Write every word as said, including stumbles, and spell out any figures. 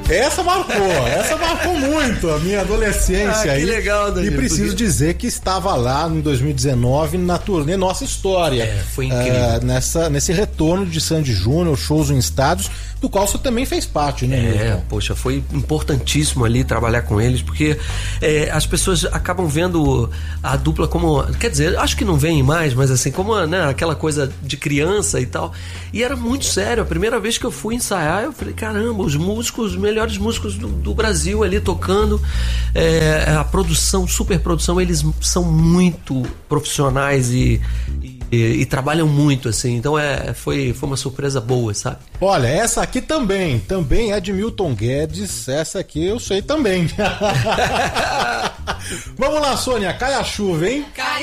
Essa marcou, essa marcou muito a minha adolescência. Ah, aí. Que legal, Danilo. E preciso porque... dizer que estava lá em dois mil e dezenove na turnê Nossa História. É, foi incrível. Uh, nessa, nesse retorno de Sandy Júnior, shows em estádios, do qual você também fez parte, né, É, Milton? poxa, foi importantíssimo ali trabalhar com eles, porque é, as pessoas acabam vendo a dupla como, quer dizer, acho que não veem mais, mas assim, como, né, aquela coisa de criança e tal. E era muito sério. A primeira vez que eu fui ensaiar, eu falei, caramba, os músicos, os melhores músicos do, do Brasil ali tocando, é, a produção, super produção, eles são muito profissionais e, e, e, e trabalham muito, assim. Então é, foi, foi uma surpresa boa, sabe? Olha, essa aqui também, também é de Milton Guedes, essa aqui eu sei também. Vamos lá, Sônia, cai a chuva, hein? Cai